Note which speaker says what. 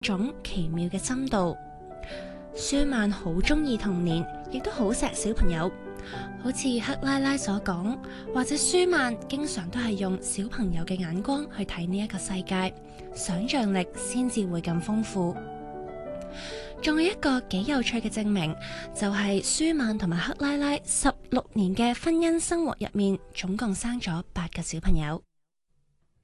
Speaker 1: 種奇妙嘅深度。舒曼好中意童年，亦都好錫小朋友，好似克拉拉所講，或者舒曼經常都係用小朋友嘅眼光去睇呢一個世界，想象力先至會咁豐富。仲有一個幾有趣嘅證明，就係舒曼同埋克拉拉16年嘅婚姻生活入面，總共生咗8個小朋友。